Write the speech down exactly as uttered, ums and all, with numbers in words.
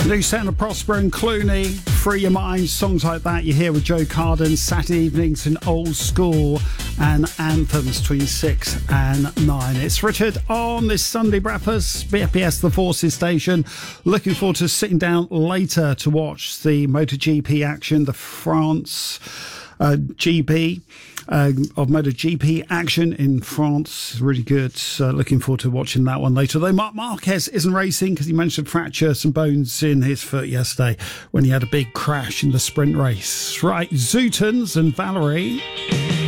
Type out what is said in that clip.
New sound of Prosper and Clooney, Free Your Mind, songs like that you hear with Joe Carden Saturday evenings in Old School and anthems between six and nine. It's Richard on this Sunday breakfast, B F P S The Forces station. Looking forward to sitting down later to watch the MotoGP action, the France uh, G P. Uh, of MotoGP action in France. Really good. Uh, looking forward to watching that one later. Though Marc Marquez isn't racing because he managed to fracture some bones in his foot yesterday when he had a big crash in the sprint race. Right, Zootons and Valerie.